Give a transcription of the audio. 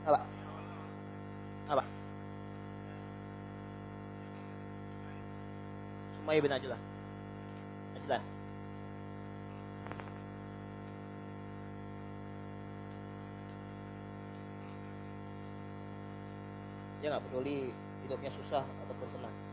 Apa? Apa? Sumaya bin Ajlan. Ajlan. Dia nggak peduli hidupnya susah ataupun senang.